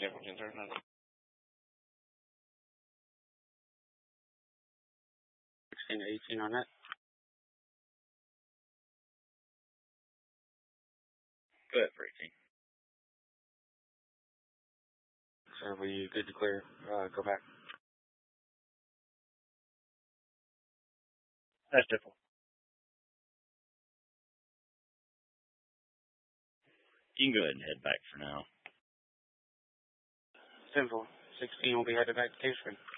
14, 13. 16 to 18 on that. Go ahead for 18. So were you good to clear? Go back. That's different. You can go ahead and head back for now. Simple. 16 will be headed back to Cave Spring.